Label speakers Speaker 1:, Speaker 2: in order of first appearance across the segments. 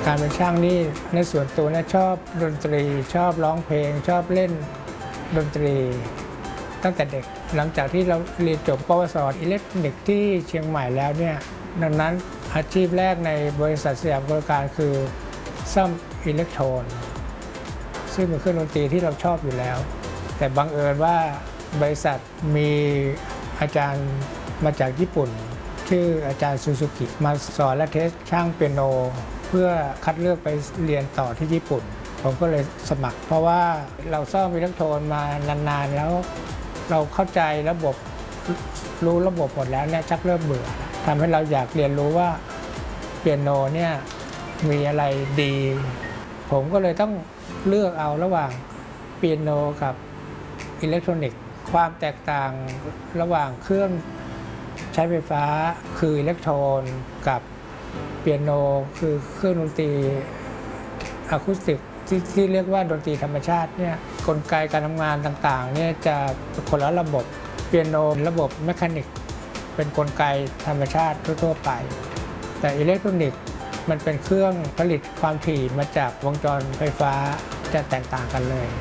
Speaker 1: การเป็นช่างนี่ในส่วนตัวนะชอบดนตรีชอบร้องเพลงชอบเล่นดนตรีตั้งแต่เด็กหลังจากที่เราเรียนจบปวสอิเล็กทรอนิกส์ที่เชียงใหม่แล้วเนี่ยดังนั้นอาชีพแรกในบริษัทสยามกลการคือซ่อมอิเล็กโทรนซึ่งเป็นเครื่องดนตรีที่เราชอบอยู่แล้วแต่บังเอิญว่าบริษัทมีอาจารย์มาจากญี่ปุ่นชื่ออาจารย์ซูซูกิมาสอนและเทสช่างเปียโนเพื่อคัดเลือกไปเรียนต่อที่ญี่ปุ่นผมก็เลยสมัครเพราะว่าเราซ่อมอิเล็กโทรนมานานๆแล้วเราเข้าใจระบบรู้ระบบหมดแล้วเนี่ยชักเริ่มเบื่อทำให้เราอยากเรียนรู้ว่าเปียโนเนี่ยมีอะไรดีผมก็เลยต้องเลือกเอาระหว่างเปียโนกับอิเล็กทรอนิกส์ความแตกต่างระหว่างเครื่องใช้ไฟฟ้าคืออิเล็กโทรนกับเปียโนคือเครื่องดนตรีอะคูสติกที่เรียกว่าดนตรีธรรมชาติเนี่ยกลไกการทำงานต่างๆเนี่ยจะคนละระบบเปียโนระบบแมคานิกเป็นกลไกธรรมชาติทั่วๆไปแต่อิเล็กทรอนิกส์มันเป็นเครื่องผลิตความถี่มาจากวงจรไฟฟ้าจะแตกต่างกันเลย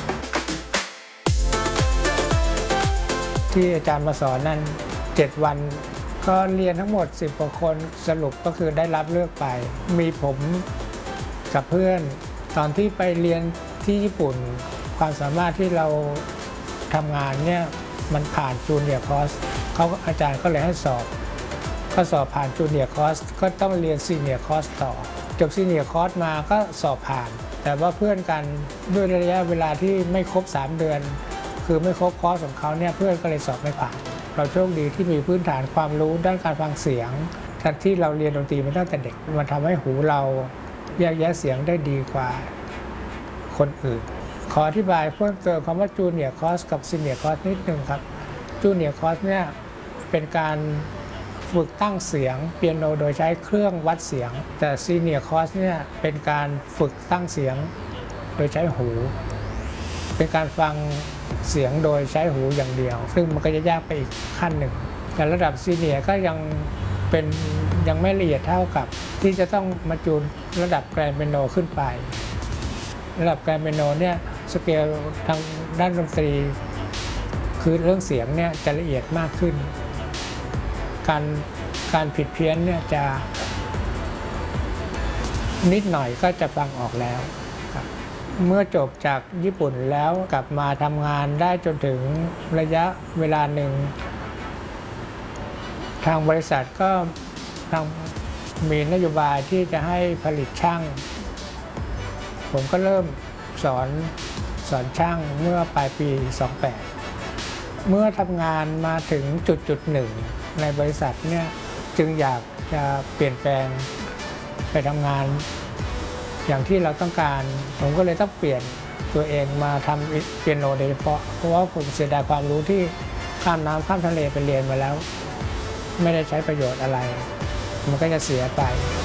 Speaker 1: ที่อาจารย์มาสอนนั้น7 วันก็เรียนทั้งหมด10 กว่าคนสรุปก็คือได้รับเลือกไปมีผมกับเพื่อนตอนที่ไปเรียนที่ญี่ปุ่นความสามารถที่เราทำงานเนี่ยมันผ่านจูเนียร์คอร์สอาจารย์ก็เลยให้สอบก็สอบผ่านจูเนียร์คอร์สก็ต้องเรียนซีเนียร์คอร์สต่อจบซีเนียร์คอร์สมาก็สอบผ่านแต่ว่าเพื่อนกันด้วยระยะเวลาที่ไม่ครบ3 เดือนคือไม่ครบคอร์สของเขาเนี่ยเพื่อนก็เลยสอบไม่ผ่านเราโชคดีที่มีพื้นฐานความรู้ด้านการฟังเสียงที่เราเรียนดนตรีมาตั้งแต่เด็กมันทำให้หูเราแยกแยะเสียงได้ดีกว่าคนอื่นขออธิบายเพิ่มเติมคำว่าจูเนียร์คอร์สกับซีเนียร์คอร์สนิดนึงครับจูเนียร์คอร์สเนี่ยเป็นการฝึกตั้งเสียงเปียโนโดยใช้เครื่องวัดเสียงแต่ซีเนียร์คอร์สเนี่ยเป็นการฝึกตั้งเสียงโดยใช้หูเป็นการฟังเสียงโดยใช้หูอย่างเดียวซึ่งมันก็จะยากไปอีกขั้นหนึ่งแต่ระดับซีเนียร์ก็ยังไม่ละเอียดเท่ากับที่จะต้องมาจูนระดับแกรนด์เปียโนขึ้นไประดับแกรนด์เปียโนเนี่ยสเกลทางด้านดนตรีคือเรื่องเสียงเนี่ยจะละเอียดมากขึ้นการผิดเพี้ยนเนี่ยจะนิดหน่อยก็จะฟังออกแล้วเมื่อจบจากญี่ปุ่นแล้วกลับมาทำงานได้จนถึงระยะเวลาหนึ่งทางบริษัทก็มีนโยบายที่จะให้ผลิตช่างผมก็เริ่มสอนช่างเมื่อปลายปี 28เมื่อทำงานมาถึงจุดหนึ่งในบริษัทเนี่ยจึงอยากจะเปลี่ยนแปลงไปทำงานอย่างที่เราต้องการผมก็เลยต้องเปลี่ยนตัวเองมาทำเปียโนโดยเฉพาะเพราะว่าผมเสียดายความรู้ที่ข้ามน้ำข้ามทะเลไปเรียนมาแล้วไม่ได้ใช้ประโยชน์อะไรมันก็จะเสียไป